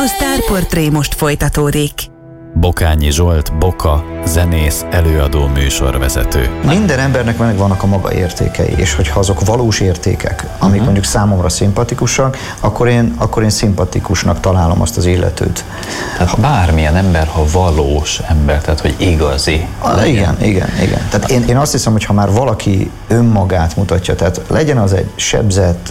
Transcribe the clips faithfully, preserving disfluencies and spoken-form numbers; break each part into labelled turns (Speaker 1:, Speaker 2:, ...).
Speaker 1: A Sztárportré most folytatódik.
Speaker 2: Bokányi Zsolt, Boka, zenész, előadó, műsorvezető.
Speaker 3: Minden embernek meg vannak a maga értékei, és hogyha azok valós értékek, amik uh-huh. mondjuk számomra szimpatikusak, akkor én, akkor én szimpatikusnak találom azt az illetőt.
Speaker 4: Tehát bármilyen ember, ha valós ember, tehát hogy igazi.
Speaker 3: Ah, igen, igen, igen. Tehát én, én azt hiszem, hogy ha már valaki önmagát mutatja, tehát legyen az egy sebzett,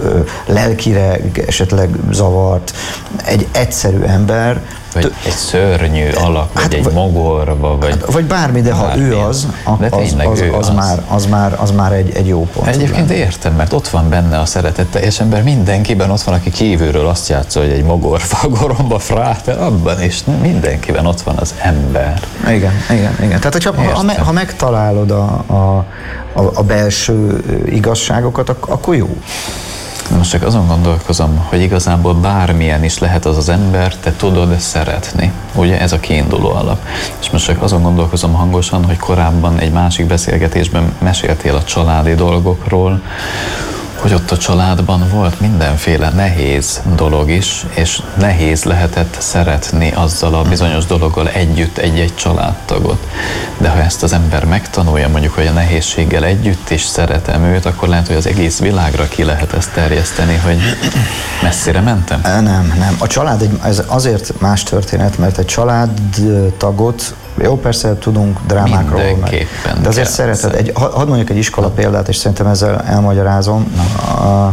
Speaker 3: lelkireg, esetleg zavart, egy egyszerű ember,
Speaker 4: vagy egy szörnyű alak, vagy hát, egy mogorva, vagy...
Speaker 3: Hát, vagy bármi, de ha ő az, az, az, az, az, már, az, már, az már egy, egy jó pont.
Speaker 4: Egyébként értem, mert ott van benne a szeretetteljes ember, mindenkiben ott van, aki kívülről azt játsza, hogy egy mogorva, goromba, fráter, abban is mindenkiben ott van az ember.
Speaker 3: Igen, igen, igen. Tehát, hogyha, ha, ha megtalálod a, a, a, a belső igazságokat, akkor jó.
Speaker 4: Most csak azon gondolkozom, hogy igazából bármilyen is lehet az az ember, te tudod szeretni. Ugye ez a kiinduló alap. És most csak azon gondolkozom hangosan, hogy korábban egy másik beszélgetésben meséltél a családi dolgokról, hogy ott a családban volt mindenféle nehéz dolog is, és nehéz lehetett szeretni azzal a bizonyos dologgal együtt egy-egy családtagot. De ha ezt az ember megtanulja, mondjuk, hogy a nehézséggel együtt is szeretem őt, akkor lehet, hogy az egész világra ki lehet ezt terjeszteni, hogy messzire mentem?
Speaker 3: Nem, nem. A család egy, ez azért más történet, mert egy családtagot, jó, persze tudunk drámákról, meg, de azért szereted. Egy, hadd mondjuk egy iskola példát, és szerintem ezzel elmagyarázom. A,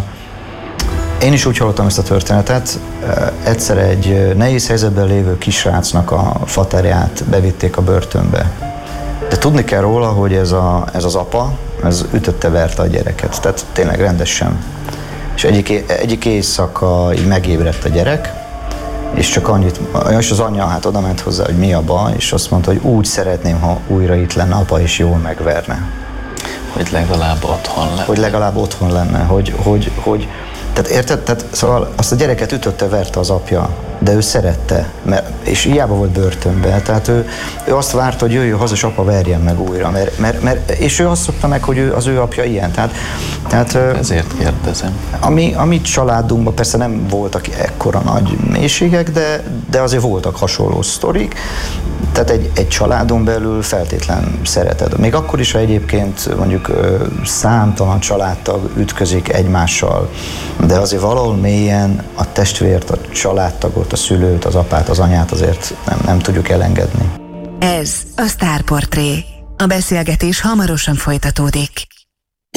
Speaker 3: én is úgy hallottam ezt a történetet. Egyszer egy nehéz helyzetben lévő kisrácnak a faterját bevitték a börtönbe. De tudni kell róla, hogy ez, a, ez az apa, ez ütötte, verte a gyereket. Tehát tényleg rendesen. És egyik, egyik éjszaka így megébredt a gyerek, és csak annyit, és az anyja hát oda ment hozzá, hogy mi a baj, és azt mondta, hogy úgy szeretném, ha újra itt lenne apa, és jól megverne.
Speaker 4: Hogy legalább otthon lenne.
Speaker 3: Hogy legalább otthon lenne, hogy, hogy, hogy tehát érted? Tehát, szóval azt a gyereket ütötte, verte az apja, de ő szerette, mert, és hiába volt börtönben, tehát ő, ő azt várta, hogy jöjjön haza, és apa verjen meg újra, mert, mert, mert, és ő azt szokta meg, hogy ő, az ő apja ilyen. Tehát, tehát,
Speaker 4: ezért kérdezem.
Speaker 3: Ami, ami családunkban persze nem voltak ekkora nagy mélységek, de, de azért voltak hasonló sztorik, tehát egy, egy családon belül feltétlen szereted. Még akkor is, ha egyébként mondjuk számtalan családtag ütközik egymással, de azért valahol mélyen a testvért, a családtagot, a szülőt, az apát, az anyát azért nem, nem tudjuk elengedni.
Speaker 1: Ez a Sztárportré. A beszélgetés hamarosan folytatódik.